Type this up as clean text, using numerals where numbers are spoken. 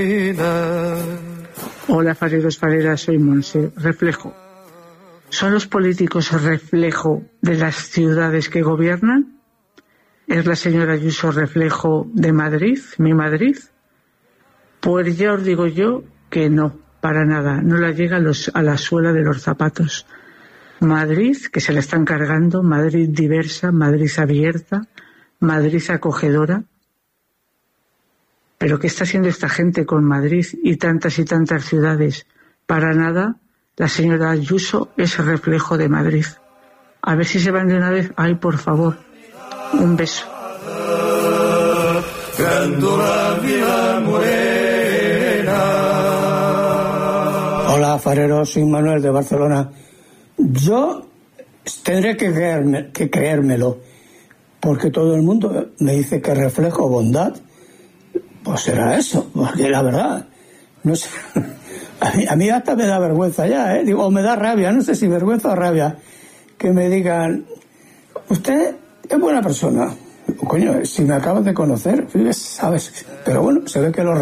Hola, fareros, fareras, soy Monse. Reflejo. ¿Son los políticos reflejo de las ciudades que gobiernan? ¿Es la señora Ayuso reflejo de Madrid, mi Madrid? Pues ya os digo yo que no, para nada. No la llega a la suela de los zapatos. Madrid, que se la están cargando, Madrid diversa, Madrid abierta, Madrid acogedora. ¿Pero qué está haciendo esta gente con Madrid y tantas ciudades? Para nada, la señora Ayuso es reflejo de Madrid. A ver si se van de una vez. Ay, por favor, un beso. Hola, fareros, soy Manuel de Barcelona. Yo tendré que creérmelo, porque todo el mundo me dice que reflejo bondad. Pues será eso, porque la verdad, no sé, a mí hasta me da vergüenza ya, digo, o me da rabia, no sé si vergüenza o rabia, que me digan, usted es buena persona. Coño, si me acabas de conocer, ¿sabes? Pero bueno, se ve que lo